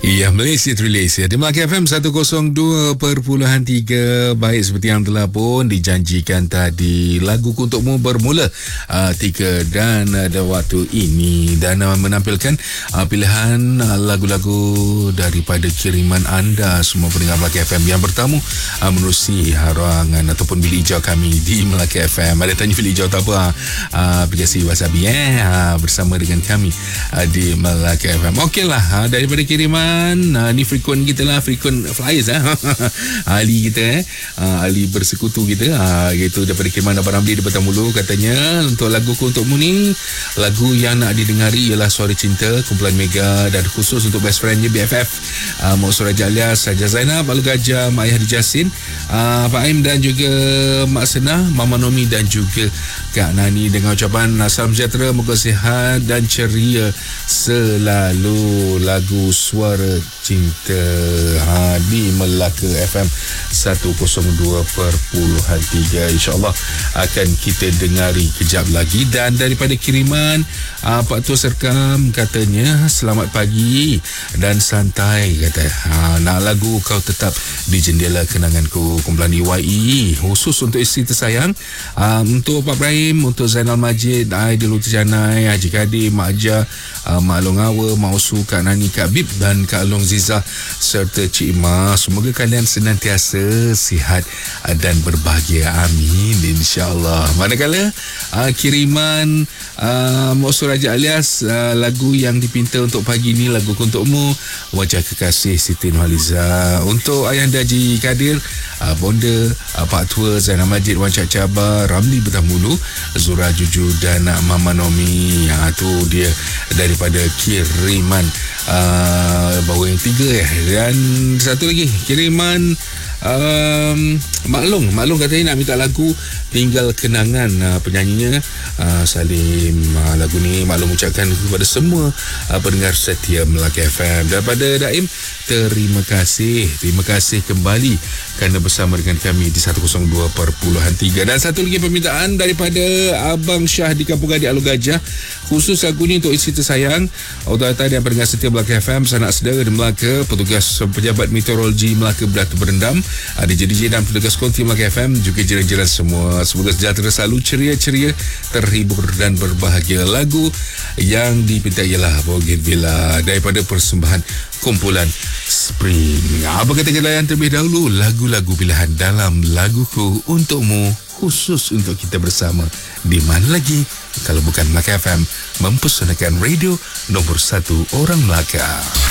Ya, Malaysia to Malaysia di Melaka FM 102.3. Baik, seperti yang telah pun dijanjikan tadi, lagu untukmu bermula 3 dan ada waktu ini dan menampilkan pilihan lagu-lagu daripada kiriman anda semua pendengar Melaka FM yang bertamu menerusi harangan ataupun bilik hijau kami di Melaka FM. Ada tanya bilik hijau tak apa, aplikasi Wasabi bersama dengan kami di Melaka FM. Okeylah, daripada kiriman ni frequent kita lah, frequent flyers ahli kita ahli bersekutu kita gitu, daripada kiriman Abang Ramli di Batam Mulu. Katanya untuk laguku untukmu ni, lagu yang nak didengari ialah Suara Cinta kumpulan Mega dan khusus untuk best friendnya BFF Mak Suraja alias Saja Zainab, Alu Gajah, Mak Ayah Dijasin, Pak Aim dan juga Mak Senah, Mama Nomi dan juga Kak Nani, dengan ucapan salam sejahtera, moga sihat dan ceria selalu. Lagu Suara Cinta di Melaka FM 102.3, InsyaAllah akan kita dengari kejap lagi. Dan daripada kiriman Pak Tua Serkam, katanya selamat pagi dan santai, kata nak lagu Kau Tetap di Jendela Kenanganku kumpulan DYE, khusus untuk isteri tersayang, untuk Pak Ibrahim, untuk Zainal Majid, Aidil Utijanai, Haji Kadir, Mak Ajah, Mak Long Awa, Mak Usu, Kak Nani, Kak Bib dan Kak Long Zizah serta Cik Ima. Semoga kalian senantiasa sihat dan berbahagia, amin, insyaAllah. Manakala kiriman Mak Suraja alias lagu yang dipinta untuk pagi ni, lagu untukmu, Wajah Kekasih Siti Nurhaliza, untuk Ayahanda Haji Kadir, Bonda, Pak Tua, Zainal Majid, Wan Cak Cabar, Ramli Bertamulu, Zura Juju dan Mama Nomi. Itu dia daripada kiriman baru yang 3 dan satu lagi kiriman Maklong katanya nak minta lagu Tinggal Kenangan, penyanyinya Salim. Lagu ni Maklong ucapkan kepada semua pendengar setia Melaka FM. Daripada Daim, terima kasih kembali kerana bersama dengan kami di 102.3. Dan satu lagi permintaan daripada Abang Syah di Kampung Gadis Alu Gajah, khusus lagu ni untuk isteri tersayang, Autorita dan pendengar setia Melaka FM, sanak saudara di Melaka, petugas pejabat meteorologi Melaka Batu Berendam, DJ dan petugas konti Melaka FM, juga jiran-jiran semua. Semoga sejahtera selalu, ceria-ceria, terhibur dan berbahagia. Lagu yang dipinta ialah Bougainvillea daripada persembahan kumpulan Spring. Apa kata kalian terlebih dahulu, lagu-lagu pilihan dalam Laguku Untukmu, khusus untuk kita bersama. Di mana lagi kalau bukan Melaka FM, mempersembahkan radio nombor 1 orang Melaka.